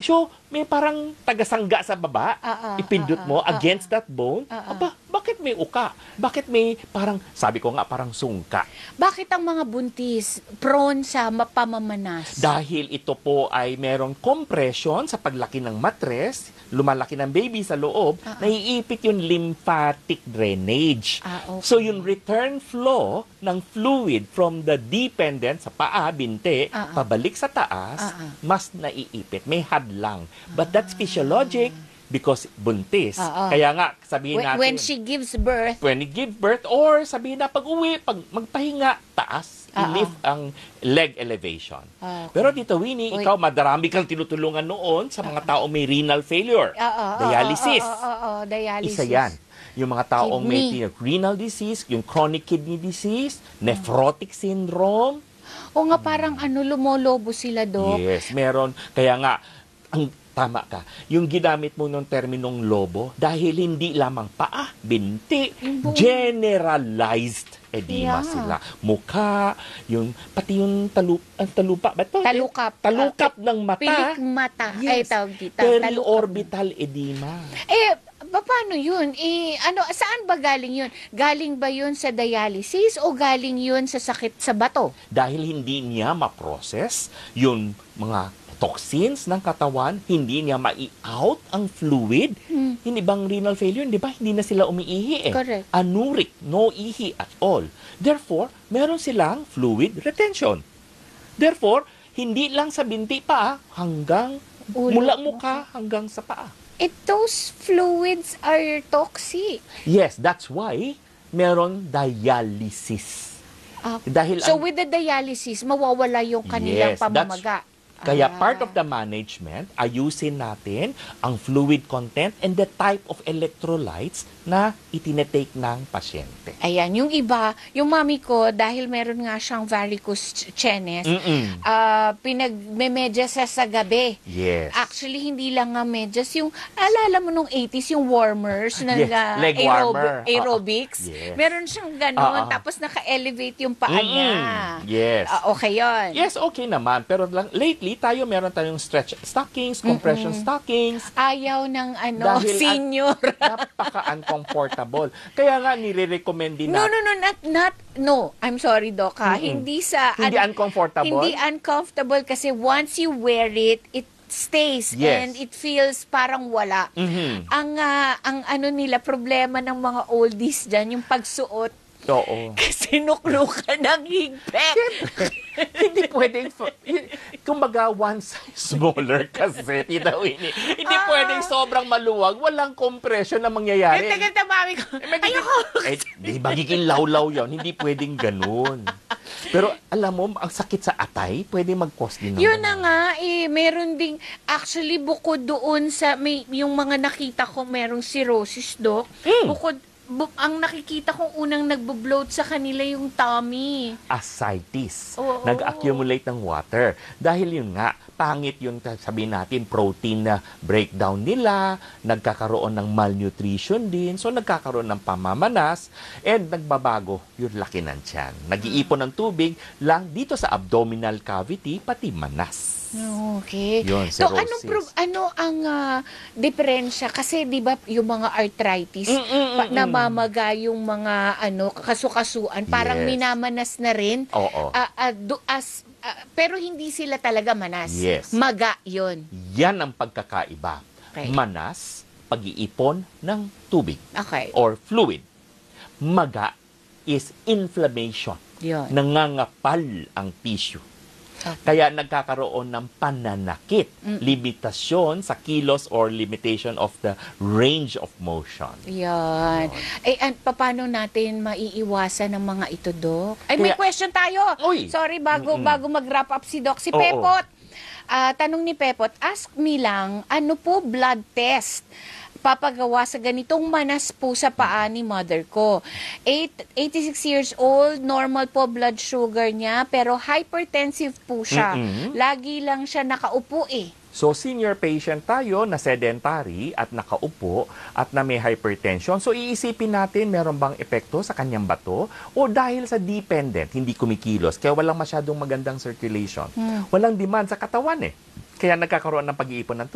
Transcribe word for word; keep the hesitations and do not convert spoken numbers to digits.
medyo may parang tagasangga sa baba, Ah, ah, ipindot ah, mo ah, against that bone, ah, ah. aba, bakit may uka? Bakit may parang, sabi ko nga, parang sungka? Bakit ang mga buntis prone sa mapamamanas? Dahil ito po ay merong compression sa paglaki ng matres, lumalaki ng baby sa loob, Ah, ah. naiipit yung lymphatic drainage. Ah, okay. So yung return flow ng fluid from the dependent sa paa, binti, Ah, ah. pabalik sa taas, Ah, ah. mas naiipit. May hadlang. But that's physiologic because buntis. Ah, ah. Kaya nga, sabihin When, natin, when she gives birth, when you give birth, or sabihin na pag-uwi, pag magpahinga, taas, Ah, i-lift ang leg elevation. Ah, okay. Pero Tita Winnie, Uy. ikaw, madarami kang tinutulungan noon sa mga tao may renal failure. Ah, ah, ah, Dialysis. ah, ah, ah, ah, dialysis. Isa yan. Yung mga taong may Kidney. tin- renal disease, yung chronic kidney disease, nephrotic syndrome. O nga parang ano, lumolobo sila, Dok. Yes, meron. Kaya nga, ang tama ka, yung ginamit mo ng terminong lobo, dahil hindi lamang paa, binti, Yung buong- generalized edema Yeah. sila. Mukha, yung, pati yung talu, ang talupa, ba ito? Talukap. Talukap ng mata. Pilik mata. Ay, Yes. tawag dito. Talukap. Periorbital edema. Eh, pa- paano yun? Eh, ano, saan ba galing yun? Galing ba yun sa dialysis o galing yun sa sakit sa bato? Dahil hindi niya ma-process yung mga toxins ng katawan, hindi niya ma-out ang fluid. Hmm. Hindi bang renal failure, di ba? Hindi na sila umiihi eh. Correct. Anuric, no ihi at all. Therefore, meron silang fluid retention. Therefore, hindi lang sa binti pa, hanggang Ulo. mula mukha hanggang sa paa. Eh, those fluids are toxic. Yes, that's why meron dialysis. Ah, Dahil so, ang- with the dialysis, mawawala yung kanilang Yes, that's- pamamaga. Kaya Ah. part of the management, ayusin natin ang fluid content and the type of electrolytes na itinetake ng pasyente. Ayan, yung iba, yung mami ko, dahil meron nga siyang varicose ch- chenes, Mm-mm. ah pinagmemedya sa sa gabi. Yes. Actually, hindi lang nga medyas. Yung, alala mo nung eighties, yung warmers ng Yes, ah, leg aerobi- warmer. aerobics. Oo. Yes. Meron siyang ganon, Oo. tapos naka-elevate yung paa Mm-mm. niya. Yes. Ah, okay yun. Yes, okay naman. Pero lang, lately, tayo meron tayong stretch stockings, compression stockings. Ayaw ng ano, Dahil ang- senior. Napaka-uncomfortable. Kaya nga, nire-recommend din No, natin. no, no, not, not, no. I'm sorry, Doc, ha? Hindi sa... Hindi ano, uncomfortable? Hindi uncomfortable kasi once you wear it, it stays Yes. and it feels parang wala. Mhm. Ang, ah, ang ano nila, problema ng mga oldies dyan, yung pagsuot, Oo. kasi nuklukan ng higpit. Hindi pwedeng, kumbaga, one size smaller kasi, Tita Winnie. Hindi Ah. pwedeng sobrang maluwag, walang compression na mangyayari. Ganda-ganda, mami ko. Eh, magiging- Ayoko. Eh, di magiging lawlaw yun. Hindi pwedeng ganun. Pero alam mo, ang sakit sa atay, pwede mag-cause din ng Yun na ganun. nga, eh, meron ding, actually, bukod doon sa, may, yung mga nakita ko, merong cirrhosis, Doc. Mm. Bukod, bu- ang nakikita kong unang nagbo-bloat sa kanila yung tummy. Ascites. Oo. Nag-accumulate ng water. Dahil yun nga, pangit yung sabihin natin, protein na breakdown nila, nagkakaroon ng malnutrition din, so nagkakaroon ng pamamanas, and nagbabago yung laki ng tiyan. Nag-iipon ng tubig lang dito sa abdominal cavity, pati manas. Okay. Yun, So, cirrhosis. anong pro- ano ang ah, diferensya? Kasi, di ba, yung mga arthritis, Mm, mm, mm, pa- mm. namamaga yung mga, ano, kasukasuan, parang Yes. minamanas na rin. Oo. Ah, ah, do- as, ah, pero hindi sila talaga manas. Yes. Maga yun. Yan ang pagkakaiba. Okay. Manas, pag-iipon ng tubig Okay. or fluid. Maga is inflammation. Yun. Nangangapal ang tissue. Okay. Kaya nagkakaroon ng pananakit, limitasyon sa kilos or limitation of the range of motion. Yan. Eh, an, paano natin maiiwasan ng mga ito, Doc? Ay, may Kaya- question tayo. Uy! Sorry, bago Mm-mm. bago mag-wrap up si Doc. Si Oo. Pepot. Ah, tanong ni Pepot, ask me lang, ano po blood test papagawa sa ganitong manas po sa paa ni mother ko. Eight, eighty-six years old, normal po blood sugar niya, pero hypertensive po siya. Mm-mm. Lagi lang siya nakaupo eh. So, senior patient tayo na sedentary at nakaupo at na may hypertension. So, iisipin natin meron bang epekto sa kanyang bato o dahil sa dependent, hindi kumikilos. Kaya walang masyadong magandang circulation. Walang demand sa katawan eh. Kaya nagkakaroon ng pag-iipon ng